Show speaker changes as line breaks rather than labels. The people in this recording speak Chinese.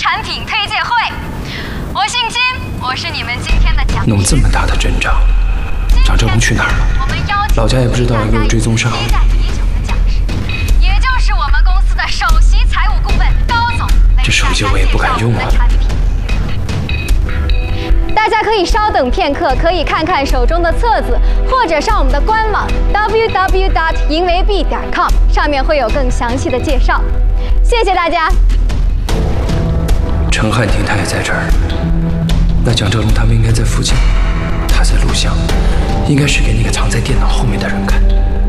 产品推介会。我姓金，我是你们今天的讲。
弄这么大的阵仗，张哲龙去哪儿了？老家也不知道有没有追踪上。
也就是我们公司的首席财务顾问高总。
这手机我也不敢用啊。
大家可以稍等片刻，可以看看手中的册子，或者上我们的官网 www.inweb.com， 上面会有更详细的介绍。谢谢大家。
陈汉庭他也在这儿，那蒋哲龙他们应该在附近，他在录像，应该是给那个藏在电脑后面的人看。